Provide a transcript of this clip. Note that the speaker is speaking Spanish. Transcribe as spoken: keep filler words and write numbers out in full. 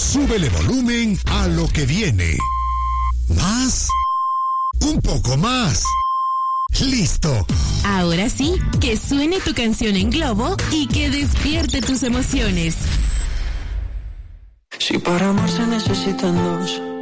Súbele volumen a lo que viene. ¿Más? Un poco más. ¡Listo! Ahora sí, que suene tu canción en globo y que despierte tus emociones. Si para amar se necesitan dos,